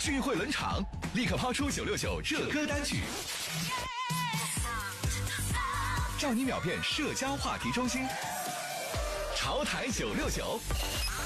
聚会冷场，立刻抛出969热歌单曲，照你秒变社交话题中心。潮台969。